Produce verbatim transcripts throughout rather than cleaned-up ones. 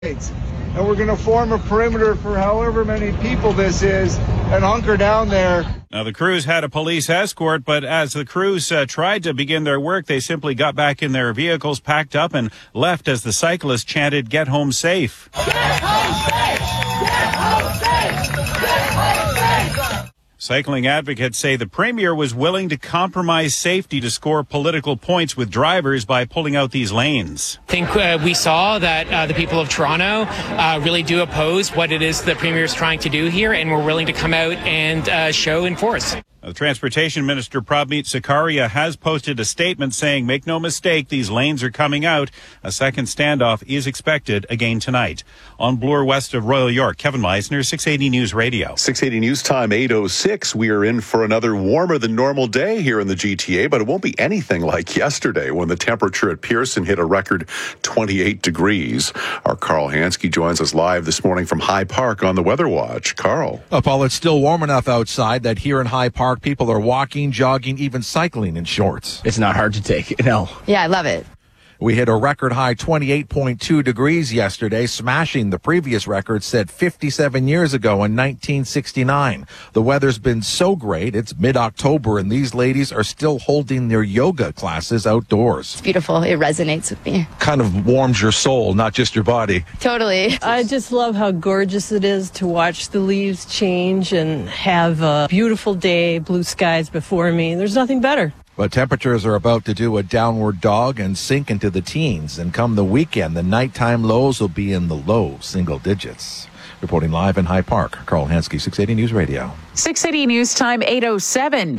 And we're going to form a perimeter for however many people this is and hunker down there. Now, the crews had a police escort, but as the crews uh, tried to begin their work, they simply got back in their vehicles, packed up, and left as the cyclists chanted, "Get home safe." Get home safe! Get home safe! Get home safe! Cycling advocates say the Premier was willing to compromise safety to score political points with drivers by pulling out these lanes. I think uh, we saw that uh, the people of Toronto uh, really do oppose what it is the Premier is trying to do here, and we're willing to come out and uh, show and force. The Transportation Minister Prabmeet Sarkaria has posted a statement saying, "Make no mistake, these lanes are coming out. A second standoff is expected again tonight." On Bloor, west of Royal York, Kevin Meisner, six eighty News Radio. six eighty News Time, eight oh six. We are in for another warmer than normal day here in the G T A, but it won't be anything like yesterday when the temperature at Pearson hit a record twenty-eight degrees. Our Carl Hansky joins us live this morning from High Park on the Weather Watch. Carl. Oh, Paul, it's still warm enough outside that here in High Park, people are walking, jogging, even cycling in shorts. It's not hard to take, no. Yeah, I love it. We hit a record high twenty-eight point two degrees yesterday, smashing the previous record set fifty-seven years ago in nineteen sixty-nine. The weather's been so great, it's mid-October, and these ladies are still holding their yoga classes outdoors. It's beautiful. It resonates with me. Kind of warms your soul, not just your body. Totally. I just love how gorgeous it is to watch the leaves change and have a beautiful day, blue skies before me. There's nothing better. But temperatures are about to do a downward dog and sink into the teens. And come the weekend, the nighttime lows will be in the low single digits. Reporting live in High Park, Carl Hansky, six eighty News Radio. six eighty News Time, eight oh seven.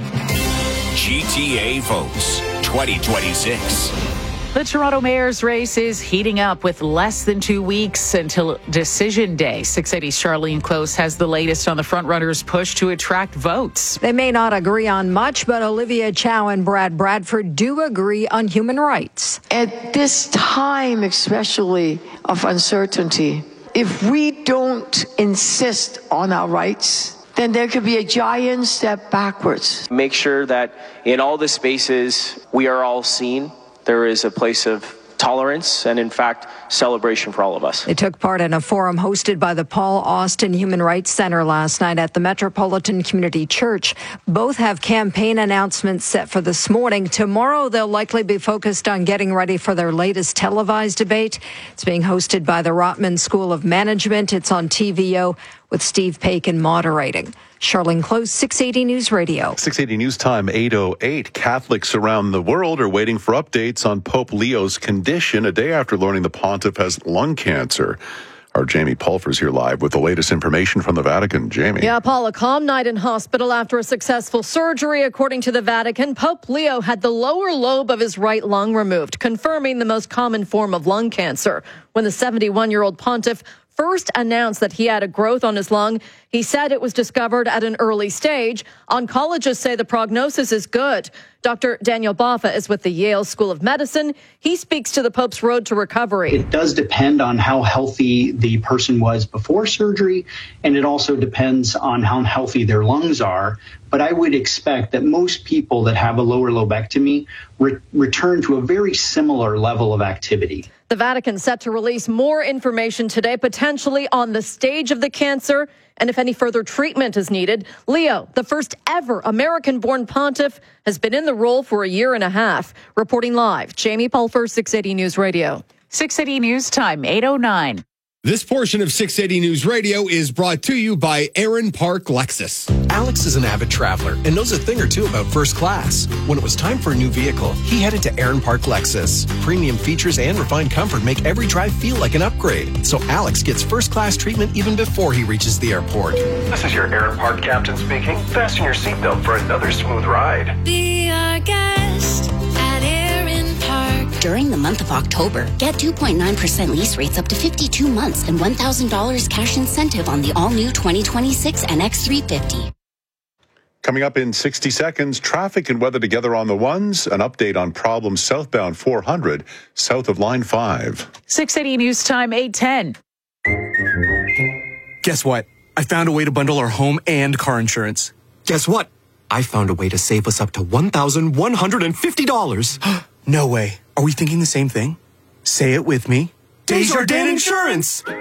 G T A votes twenty twenty-six. The Toronto mayor's race is heating up with less than two weeks until Decision Day. six eighty's Charlene Close has the latest on the frontrunners' push to attract votes. They may not agree on much, but Olivia Chow and Brad Bradford do agree on human rights. At this time, especially of uncertainty, if we don't insist on our rights, then there could be a giant step backwards. Make sure that in all the spaces we are all seen. There is a place of tolerance and, in fact, celebration for all of us. They took part in a forum hosted by the Paul Austin Human Rights Center last night at the Metropolitan Community Church. Both have campaign announcements set for this morning. Tomorrow, they'll likely be focused on getting ready for their latest televised debate. It's being hosted by the Rotman School of Management. It's on T V O with Steve Paikin moderating. Charlene Close, six eighty News Radio. six eighty News Time, eight oh eight. Catholics around the world are waiting for updates on Pope Leo's condition a day after learning the pontiff has lung cancer. Our Jamie Pulfer's here live with the latest information from the Vatican. Jamie. Yeah, Paul, a calm night in hospital after a successful surgery. According to the Vatican, Pope Leo had the lower lobe of his right lung removed, confirming the most common form of lung cancer. When the seventy-one-year-old pontiff first announced that he had a growth on his lung, he said it was discovered at an early stage. Oncologists say the prognosis is good. Doctor Daniel Boffa is with the Yale School of Medicine. He speaks to the Pope's road to recovery. It does depend on how healthy the person was before surgery, and it also depends on how healthy their lungs are. But I would expect that most people that have a lower lobectomy re- return to a very similar level of activity. The Vatican set to release more information today, potentially on the stage of the cancer and if any further treatment is needed. Leo, the first ever American-born pontiff, has been in the role for a year and a half. Reporting live, Jamie Pulfer, six eighty News Radio. six eighty News Time, eight oh nine. This portion of six eighty News Radio is brought to you by Aaron Park Lexus. Alex is an avid traveler and knows a thing or two about first class. When it was time for a new vehicle, he headed to Aaron Park Lexus. Premium features and refined comfort make every drive feel like an upgrade. So Alex gets first class treatment even before he reaches the airport. This is your Aaron Park captain speaking. Fasten your seatbelt for another smooth ride. Be our guest at Aaron Park. During the month of October, get two point nine percent lease rates up to fifty-two months and one thousand dollars cash incentive on the all-new twenty twenty-six N X three fifty. Coming up in sixty seconds, traffic and weather together on the ones. An update on problems southbound four hundred, south of Line five. six eighty News Time, eight ten. Guess what? I found a way to bundle our home and car insurance. Guess what? I found a way to save us up to one thousand one hundred fifty dollars. No way. Are we thinking the same thing? Say it with me. Desjardins Insurance.